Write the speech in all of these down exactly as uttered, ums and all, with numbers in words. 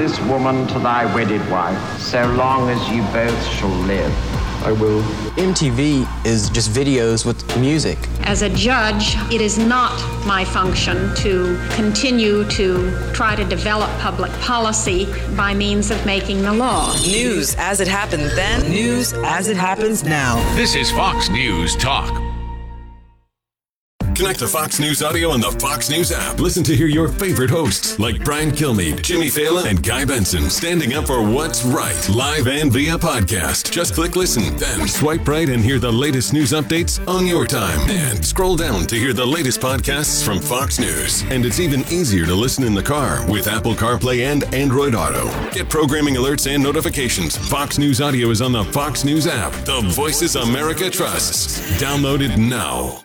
this woman to thy wedded wife, so long as you both shall live. I will. M T V is just videos with music. As a judge, it is not my function to continue to try to develop public policy by means of making the law. News as it happened then, news as it happens now. This is Fox News Talk. Connect to Fox News Audio on the Fox News app. Listen to hear your favorite hosts like Brian Kilmeade, Jimmy Fallon, and Guy Benson standing up for what's right, live and via podcast. Just click listen, then swipe right and hear the latest news updates on your time. And scroll down to hear the latest podcasts from Fox News. And it's even easier to listen in the car with Apple CarPlay and Android Auto. Get programming alerts and notifications. Fox News Audio is on the Fox News app. The Voices America trusts. Download it now.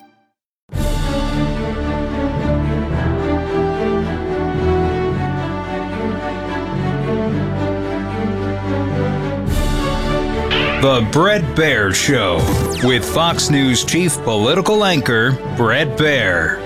The Bret Baier Show with Fox News chief political anchor Bret Baier.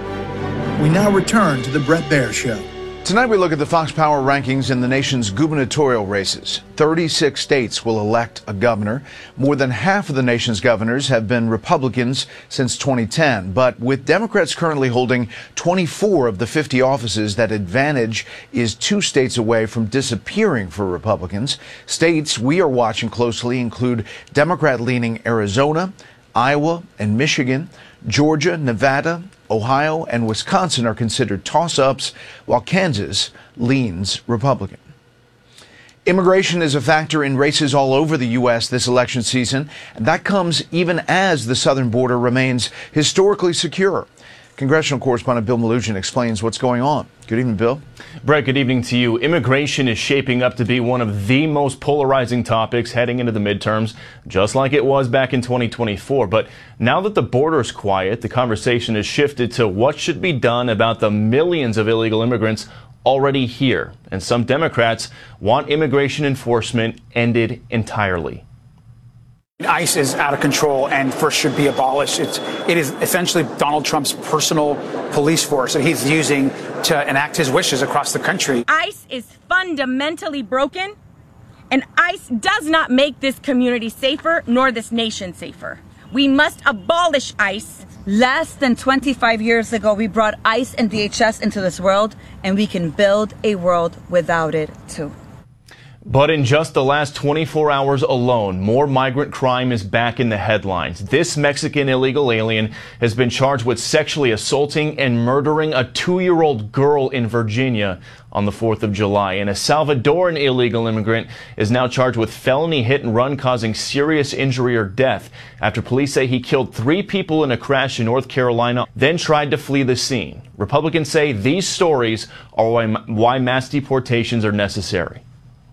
We now return to the Bret Baier Show. Tonight we look at the Fox Power rankings in the nation's gubernatorial races. thirty-six states will elect a governor. More than half of the nation's governors have been Republicans since twenty ten. But with Democrats currently holding twenty-four of the fifty offices, that advantage is two states away from disappearing for Republicans. States we are watching closely include Democrat-leaning Arizona, Iowa, and Michigan. Georgia, Nevada, Ohio, and Wisconsin are considered toss-ups, while Kansas leans Republican. Immigration is a factor in races all over the U S this election season, and that comes even as the southern border remains historically secure. Congressional correspondent Bill Melugin explains what's going on. Good evening, Bill. Brett, good evening to you. Immigration is shaping up to be one of the most polarizing topics heading into the midterms, just like it was back in twenty twenty-four. But now that the border's quiet, the conversation has shifted to what should be done about the millions of illegal immigrants already here. And some Democrats want immigration enforcement ended entirely. ICE is out of control and first should be abolished. It's, it is essentially Donald Trump's personal police force that he's using to enact his wishes across the country. ICE is fundamentally broken, and ICE does not make this community safer nor this nation safer. We must abolish ICE. Less than twenty-five years ago, we brought ICE and D H S into this world, and we can build a world without it, too. But in just the last twenty-four hours alone, more migrant crime is back in the headlines. This Mexican illegal alien has been charged with sexually assaulting and murdering a two-year-old girl in Virginia on the fourth of July. And a Salvadoran illegal immigrant is now charged with felony hit and run causing serious injury or death after police say he killed three people in a crash in North Carolina, then tried to flee the scene. Republicans say these stories are why mass deportations are necessary.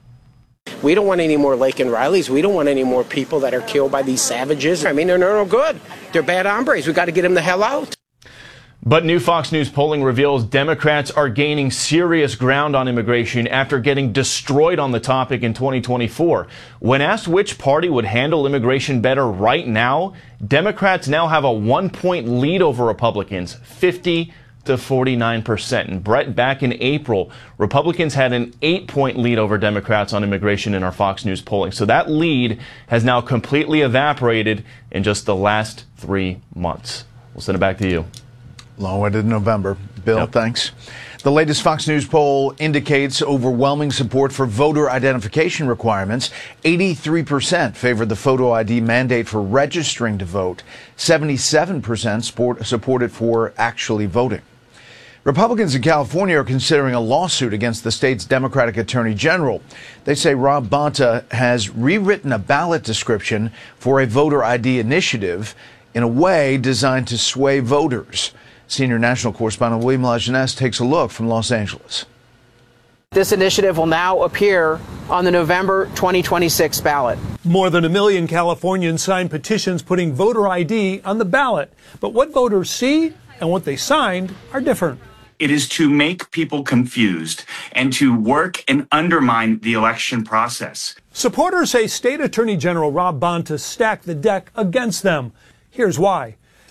We don't want any more Laken Rileys. We don't want any more people that are killed by these savages. I mean, they're no good. They're bad hombres. We've got to get them the hell out. But new Fox News polling reveals Democrats are gaining serious ground on immigration after getting destroyed on the topic in twenty twenty-four. When asked which party would handle immigration better right now, Democrats now have a one-point lead over Republicans, fifty to forty-nine percent. And Brett, back in April, Republicans had an eight-point lead over Democrats on immigration in our Fox News polling. So that lead has now completely evaporated in just the last three months. We'll send it back to you. Long way to November. Bill, yep. Thanks. The latest Fox News poll indicates overwhelming support for voter identification requirements. eighty-three percent favored the photo I D mandate for registering to vote. seventy-seven percent support, support it for actually voting. Republicans in California are considering a lawsuit against the state's Democratic Attorney General. They say Rob Bonta has rewritten a ballot description for a voter I D initiative in a way designed to sway voters. Senior national correspondent William Lajeunesse takes a look from Los Angeles. This initiative will now appear on the November twenty twenty-six ballot. More than a million Californians signed petitions putting voter I D on the ballot. But what voters see and what they signed are different. It is to make people confused and to work and undermine the election process. Supporters say State Attorney General Rob Bonta stacked the deck against them. Here's why.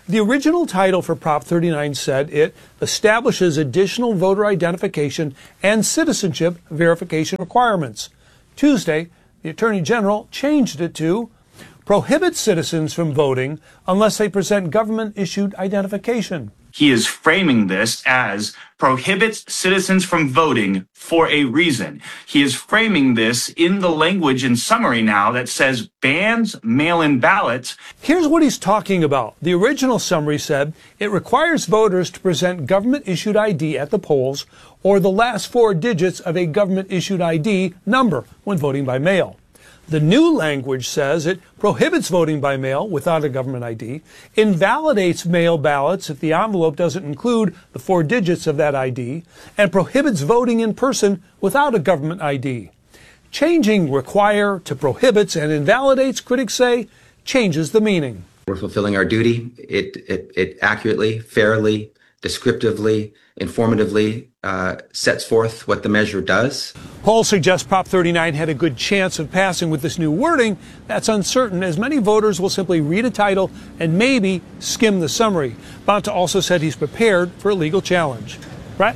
The original title for Prop thirty-nine said it establishes additional voter identification and citizenship verification requirements. Tuesday, the Attorney General changed it to prohibits citizens from voting unless they present government-issued identification. He is framing this as prohibits citizens from voting for a reason. He is framing this in the language in summary now that says bans mail-in ballots. Here's what he's talking about. The original summary said it requires voters to present government-issued I D at the polls or the last four digits of a government-issued I D number when voting by mail. The new language says it prohibits voting by mail without a government I D, invalidates mail ballots if the envelope doesn't include the four digits of that I D, and prohibits voting in person without a government I D. Changing require to prohibits and invalidates, critics say, changes the meaning. We're fulfilling our duty. It, it, it accurately, fairly, descriptively, informatively uh, sets forth what the measure does. Polls suggest Prop thirty-nine had a good chance of passing with this new wording. That's uncertain, as many voters will simply read a title and maybe skim the summary. Bonta also said he's prepared for a legal challenge. Brett?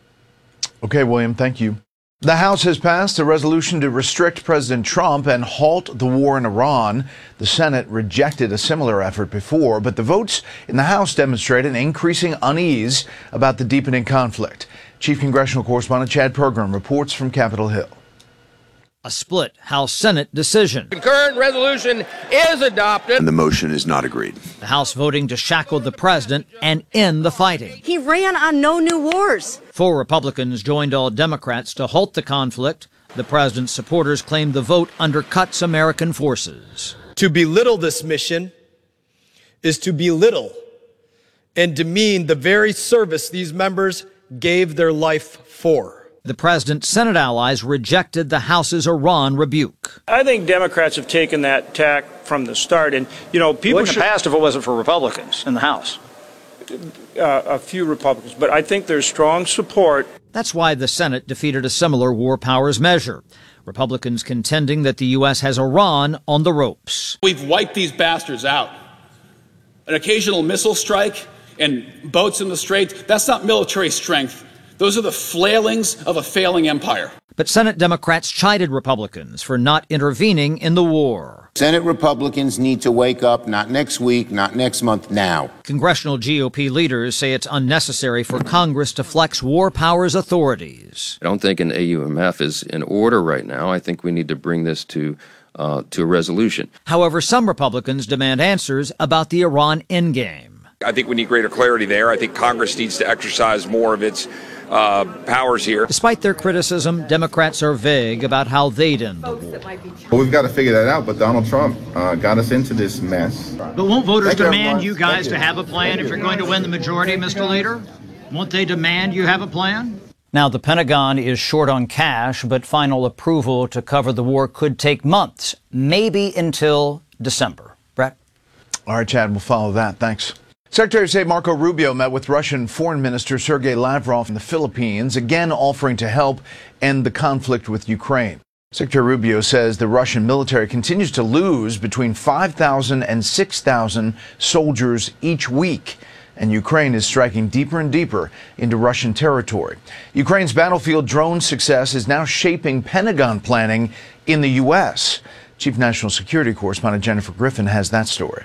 Okay, William, thank you. The House has passed a resolution to restrict President Trump and halt the war in Iran. The Senate rejected a similar effort before, but the votes in the House demonstrate an increasing unease about the deepening conflict. Chief Congressional Correspondent Chad Pergram reports from Capitol Hill. A split House-Senate decision. Concurrent resolution is adopted. And the motion is not agreed. The House voting to shackle the president and end the fighting. He ran on no new wars. Four Republicans joined all Democrats to halt the conflict. The president's supporters claimed the vote undercuts American forces. To belittle this mission is to belittle and demean the very service these members gave their life for. The president's Senate allies rejected the House's Iran rebuke. I think Democrats have taken that tack from the start. And, you know, people wouldn't should have passed if it wasn't for Republicans in the House. Uh, a few Republicans. But I think there's strong support. That's why the Senate defeated a similar war powers measure. Republicans contending that the U S has Iran on the ropes. We've wiped these bastards out. An occasional missile strike and boats in the Strait, that's not military strength. Those are the flailings of a failing empire. But Senate Democrats chided Republicans for not intervening in the war. Senate Republicans need to wake up, not next week, not next month, now. Congressional G O P leaders say it's unnecessary for Congress to flex war powers authorities. I don't think an A U M F is in order right now. I think we need to bring this to uh, to a resolution. However, some Republicans demand answers about the Iran endgame. I think we need greater clarity there. I think Congress needs to exercise more of its uh, powers here. Despite their criticism, Democrats are vague about how they'd end the war. Well, we've got to figure that out, but Donald Trump uh, got us into this mess. But won't voters Thank demand you, you guys Thank to you. have a plan if you're going to win the majority, Mister Leader? Won't they demand you have a plan? Now, the Pentagon is short on cash, but final approval to cover the war could take months, maybe until December. Brett? All right, Chad, we'll follow that. Thanks. Secretary of State Marco Rubio met with Russian Foreign Minister Sergei Lavrov in the Philippines, again offering to help end the conflict with Ukraine. Secretary Rubio says the Russian military continues to lose between five thousand and six thousand soldiers each week, and Ukraine is striking deeper and deeper into Russian territory. Ukraine's battlefield drone success is now shaping Pentagon planning in the U S. Chief National Security Correspondent Jennifer Griffin has that story.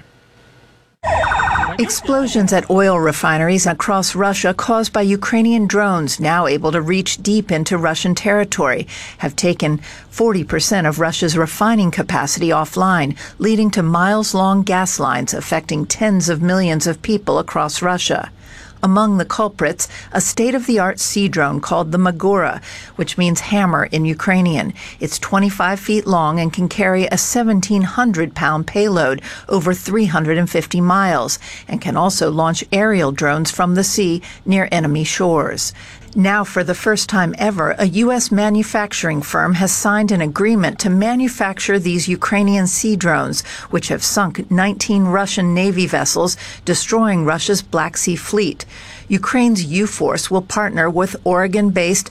Explosions at oil refineries across Russia caused by Ukrainian drones now able to reach deep into Russian territory have taken forty percent of Russia's refining capacity offline, leading to miles-long gas lines affecting tens of millions of people across Russia. Among the culprits, a state-of-the-art sea drone called the Magura, which means hammer in Ukrainian. It's twenty-five feet long and can carry a seventeen hundred pound payload over three hundred fifty miles, and can also launch aerial drones from the sea near enemy shores. Now, for the first time ever, a U S manufacturing firm has signed an agreement to manufacture these Ukrainian sea drones, which have sunk nineteen Russian Navy vessels, destroying Russia's Black Sea Fleet. Ukraine's U-Force will partner with Oregon-based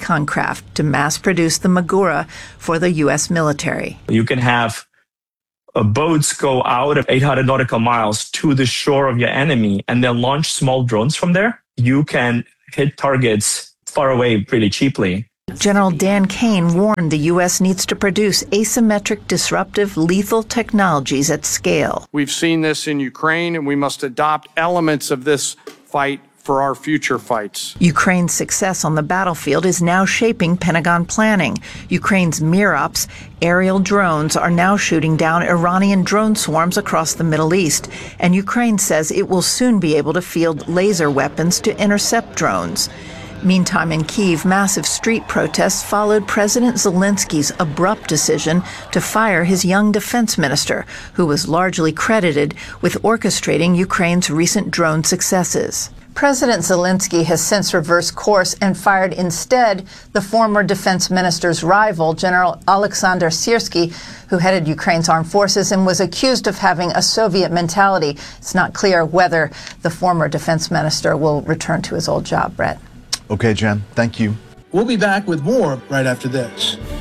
Reconcraft to mass-produce the Magura for the U S military. You can have uh, boats go out of eight hundred nautical miles to the shore of your enemy and then launch small drones from there, you can hit targets far away pretty cheaply. General Dan Kane warned the U S needs to produce asymmetric, disruptive, lethal technologies at scale. We've seen this in Ukraine, and we must adopt elements of this fight for our future fights. Ukraine's success on the battlefield is now shaping Pentagon planning. Ukraine's Mirops aerial drones are now shooting down Iranian drone swarms across the Middle East, and Ukraine says it will soon be able to field laser weapons to intercept drones. Meantime, in Kyiv, massive street protests followed President Zelensky's abrupt decision to fire his young defense minister, who was largely credited with orchestrating Ukraine's recent drone successes. President Zelensky has since reversed course and fired instead the former defense minister's rival, General Alexander Syrsky, who headed Ukraine's armed forces and was accused of having a Soviet mentality. It's not clear whether the former defense minister will return to his old job, Brett. Okay, Jen, thank you. We'll be back with more right after this.